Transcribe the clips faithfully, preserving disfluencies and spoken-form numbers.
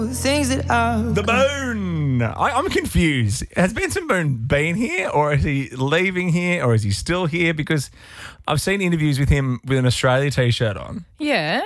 Things that are The Boon. I, I'm confused. Has Benson Boone been here, or is he leaving here, or is he still here? Because I've seen interviews with him with an Australia T-shirt on. Yeah.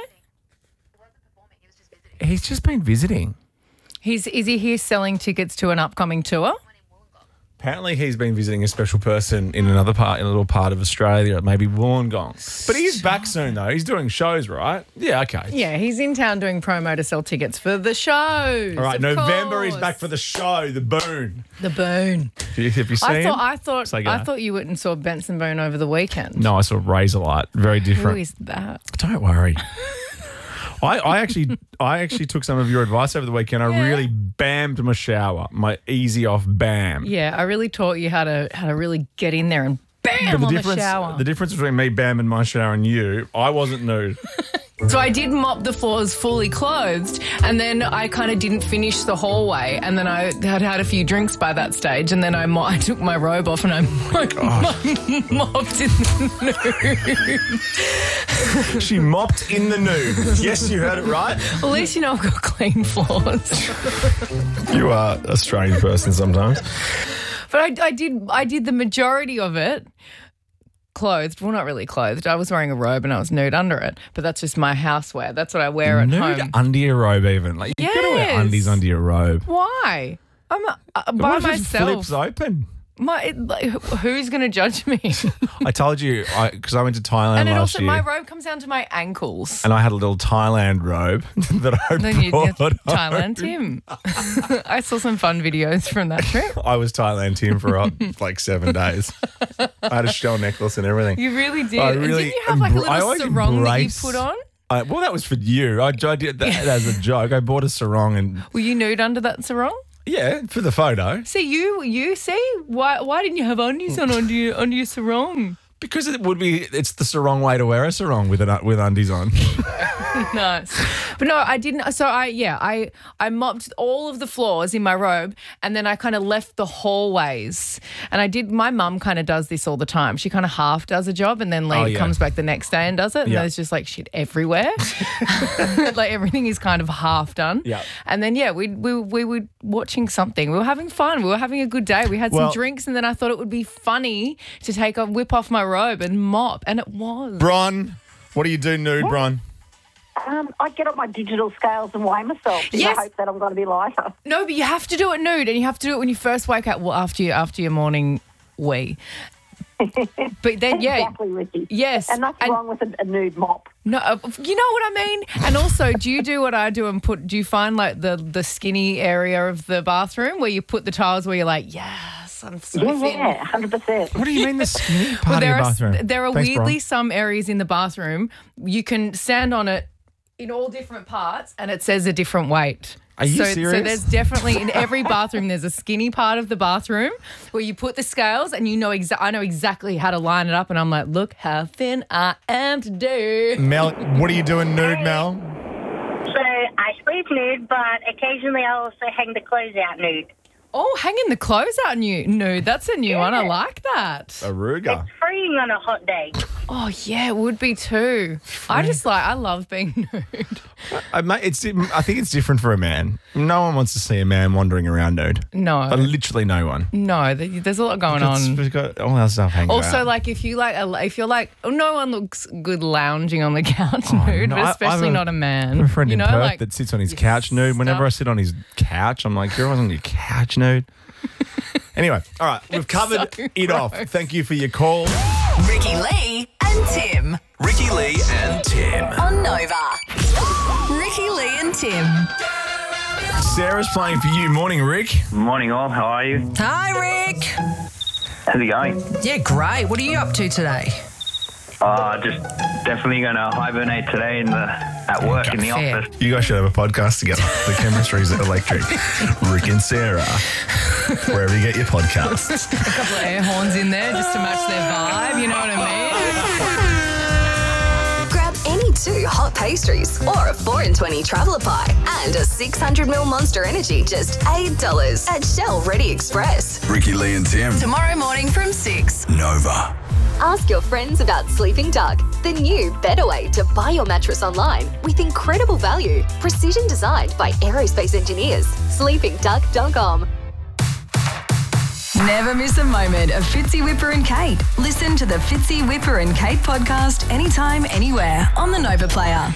He's just been visiting. He's is he here selling tickets to an upcoming tour? Apparently, he's been visiting a special person in another part, in a little part of Australia, maybe Wollongong. But he's back soon, though. He's doing shows, right? Yeah, okay. Yeah, he's in town doing promo to sell tickets for the shows. All right, of November course. he's back for the show, The Boon. The Boon. Have you, have you seen I thought him? I thought Say go. I thought you went and saw Benson Boone over the weekend. No, I saw Razorlight. Very different. Who is that? Don't worry. I, I actually I actually took some of your advice over the weekend. I Yeah. really bammed my shower, my easy off bam. Yeah, I really taught you how to how to really get in there and bam But the on difference, the shower. the difference between me bamming my shower and you, I wasn't nude. So I did mop the floors fully clothed, and then I kind of didn't finish the hallway, and then I had had a few drinks by that stage, and then I, mo- I took my robe off and I mopped in the nude. She mopped in the nude. Yes, you heard it right. At least you know I've got clean floors. You are a strange person sometimes. But I, I did I did the majority of it clothed. Well, not really clothed. I was wearing a robe and I was nude under it. But that's just my housewear. That's what I wear at Nude home. under your robe even. Like, you've got to wear Yes. undies under your robe. Why? I'm uh, by What if it myself. flips open? My, it, like, who's going to judge me? I told you, because I, I went to Thailand And it last also, year. my robe comes down to my ankles. And I had a little Thailand robe that I Then you brought get home. Thailand Tim. I saw some fun videos from that trip. I was Thailand Tim for uh, like seven days. I had a shell necklace and everything. You really did. I And really didn't you have like a embra- I little always sarong that you embrace- put on? I, well, that was for you. I, I did that as a joke. I bought a sarong and, Were you nude under that sarong? yeah, for the photo. See, you, you see? Why why didn't you have undies on under your, under your sarong? Because it would be, it's the sarong way to wear a sarong with an, with undies on. Nice. But no, I didn't. So I, yeah, I, I mopped all of the floors in my robe, and then I kind of left the hallways. And I did, my mum kind of does this all the time. She kind of half does a job and then Oh, like yeah. comes back the next day and does it. And Yeah. there's just like shit everywhere. Like everything is kind of half done. Yeah. And then, yeah, we, we, we were watching something. We were having fun. We were having a good day. We had Well- some drinks, and then I thought it would be funny to take a whip off my robe and mop. And it was. Bron, what do you do nude, Bron? Um, I get up my digital scales and weigh myself in Yes. the hope that I'm going to be lighter. No, but you have to do it nude, and you have to do it when you first wake up. Well, after you after your morning wee. But then, yeah, Exactly, Ricky. yes, And nothing and- wrong with a, a nude mop. no, uh, you know what I mean. And also, do you do what I do and put? Do you find like the the skinny area of the bathroom where you put the tiles where you're like, yes, I'm so Yeah, thin. yeah, one hundred percent. What do you mean the skinny part Well, there of your are bathroom? there are Thanks, weirdly Bron. some areas in the bathroom you can stand on it in all different parts, and it says a different weight. Are you so, So serious? there's definitely in every bathroom there's a skinny part of the bathroom where you put the scales, and you know exa- I know exactly how to line it up, and I'm like, look how thin I am today. Mel, what are you doing nude, Mel? So I sleep nude, but occasionally I also hang the clothes out nude. Oh, hanging the clothes out new nude. That's a new one. I Yeah. like that. Aruga. Freeing on a hot day. Oh yeah, it would be too. I just like I love being nude. I, mate, it's, I think it's different for a man. No one wants to see a man wandering around nude. No, Uh, literally no one. no, th- there's a lot going It's- on. We've got all our stuff hanging Also, out. like if you like, a- if you're like, oh, no one looks good lounging on the couch nude, no, but I- I especially have a- not a man. I have a friend you in know, Perth like that sits on his your couch nude. Whenever I stuff. sit on his couch, I'm like, you're on your couch nude. Anyway, all right, we've covered so it off. gross. Thank you for your call. Ricky Lee and Tim Ricky Lee and Tim. on Nova. Ricky Lee and Tim. Sarah's playing for you. Morning, Rick. Morning all, how are you? Hi, Rick. How's it going? Yeah, great. What are you up to today? Uh, just definitely going to hibernate today in the at work in the Fair. office. You guys should have a podcast together. The chemistry's electric. Rick and Sarah. Wherever you get your podcasts. a couple of air horns in there just to match their vibe. You know what I mean? Grab any two hot pastries or a four in twenty traveller pie and a six hundred milliliter Monster Energy, just eight dollars at Shell Ready Express. Ricky Lee and Tim. Tomorrow morning from six. Nova. Ask your friends about Sleeping Duck, the new, better way to buy your mattress online with incredible value, precision designed by aerospace engineers. sleeping duck dot com. Never miss a moment of Fitzy, Whipper and Kate. Listen to the Fitzy, Whipper and Kate podcast anytime, anywhere on the Nova Player.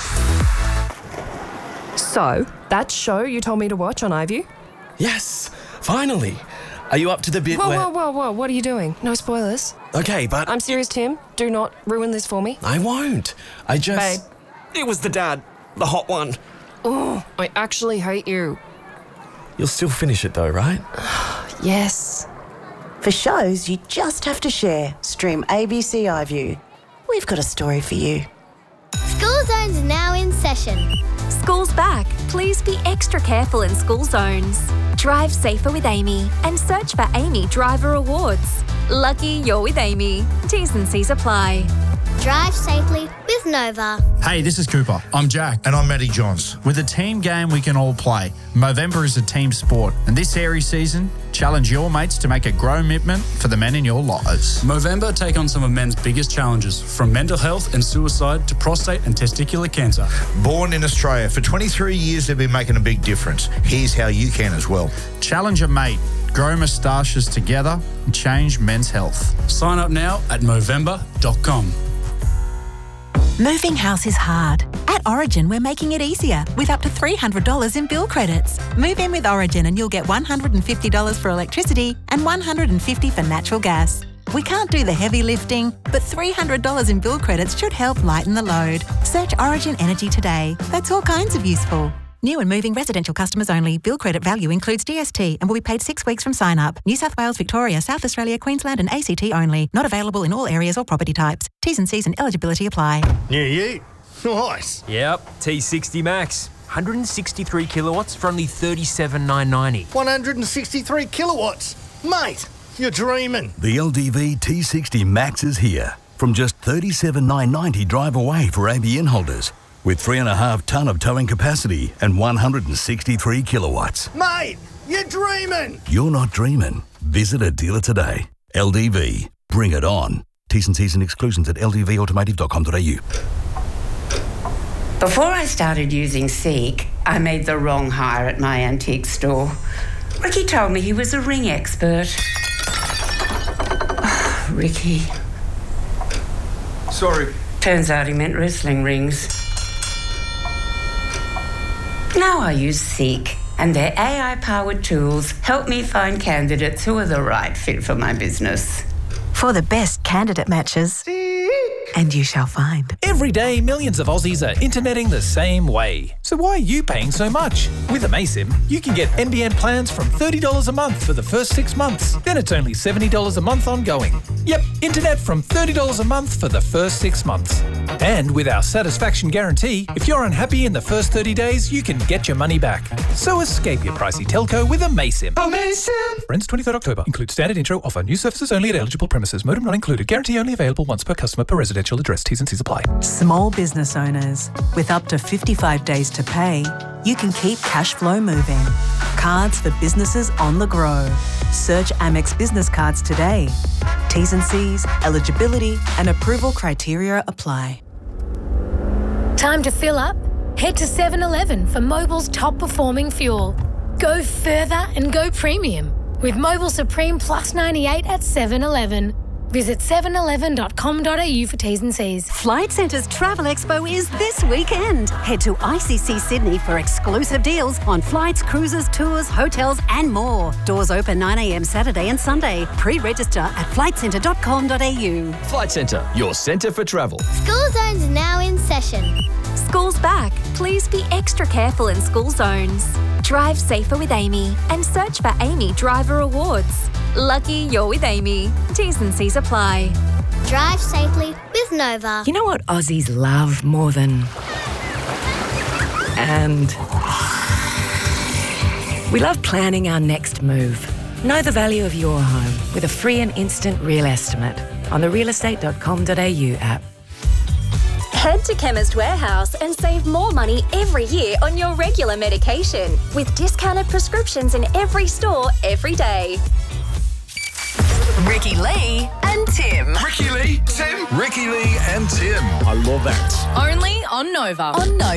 So, that show you told me to watch on iView? Yes, finally. Are you up to the bit Whoa, where... whoa, whoa, whoa, what are you doing? No spoilers. Okay, but... I'm serious, Tim. Do not ruin this for me. I won't. I just... Babe. It was the dad. The hot one. Oh, I actually hate you. You'll still finish it though, right? Yes. For shows you just have to share, stream A B C iView. We've got a story for you. School Zone's now in session. School's back. Please be extra careful in school zones. Drive safer with Amy and search for Amy Driver Awards. Lucky you're with Amy. T's and C's apply. Drive safely with Nova. Hey, this is Cooper. I'm Jack. And I'm Matty Johns. With a team game we can all play, Movember is a team sport. And this Aries season, challenge your mates to make a grow commitment for the men in your lives. Movember take on some of men's biggest challenges, from mental health and suicide to prostate and testicular cancer. Born in Australia, for twenty-three years they've been making a big difference. Here's how you can as well. Challenge a mate. Grow moustaches together and change men's health. Sign up now at movember dot com. Moving house is hard. At Origin, we're making it easier with up to three hundred dollars in bill credits. Move in with Origin and you'll get one hundred fifty dollars for electricity and one hundred fifty dollars for natural gas. We can't do the heavy lifting, but three hundred dollars in bill credits should help lighten the load. Search Origin Energy today. That's all kinds of useful. New and moving residential customers only. Bill credit value includes G S T and will be paid six weeks from sign up. New South Wales, Victoria, South Australia, Queensland and A C T only. Not available in all areas or property types. T's and C's and eligibility apply. New Ute. Nice. Yep, T sixty Max. one hundred sixty-three kilowatts for only thirty-seven thousand nine hundred ninety. one hundred sixty-three kilowatts. Mate, you're dreaming. The L D V T sixty Max is here. From just thirty-seven thousand nine hundred ninety drive away for A B N holders. With three and a half tonne of towing capacity and one hundred sixty-three kilowatts. Mate, you're dreaming. You're not dreaming. Visit a dealer today. L D V. Bring it on. T's and C's and exclusions at l d v automotive dot com dot a u. Before I started using Seek, I made the wrong hire at my antique store. Ricky told me he was a ring expert. Oh, Ricky. Sorry. Turns out he meant wrestling rings. Now I use Seek, and their A I-powered tools help me find candidates who are the right fit for my business. For the best candidate matches, and you shall find. Every day, millions of Aussies are interneting the same way. So why are you paying so much? With Amaysim, you can get N B N plans from thirty dollars a month for the first six months. Then it's only seventy dollars a month ongoing. Yep, internet from thirty dollars a month for the first six months. And with our satisfaction guarantee, if you're unhappy in the first thirty days, you can get your money back. So escape your pricey telco with Amaysim. Amaysim! Ends twenty-third October. Includes standard intro offer. New services only at eligible premises. Modem not included. Guarantee only available once per customer per residential address. T's and C's apply. Small business owners, with up to fifty-five days to pay, you can keep cash flow moving. Cards for businesses on the grow. Search Amex Business Cards today. T's and C's, eligibility and approval criteria apply. Time to fill up? Head to seven eleven for Mobil's top performing fuel. Go further and go premium with Mobil Supreme Plus ninety-eight at seven eleven. Visit seven eleven dot com dot a u for T's and C's. Flight Centre's Travel Expo is this weekend. Head to I C C Sydney for exclusive deals on flights, cruises, tours, hotels and more. Doors open nine a m Saturday and Sunday. Pre-register at flight centre dot com dot a u. Flight Centre, your centre for travel. School Zone's now in session. School's back. Please be extra careful in school zones. Drive safer with Amy and search for Amy Driver Awards. Lucky you're with Amy. T's and C's apply. Drive safely with Nova. You know what Aussies love more than... And... we love planning our next move. Know the value of your home with a free and instant real estimate on the real estate dot com dot a u app. Head to Chemist Warehouse and save more money every year on your regular medication with discounted prescriptions in every store every day. Ricky Lee and Tim. Ricky Lee, Tim. Ricky Lee and Tim. I love that. Only on Nova. On Nova.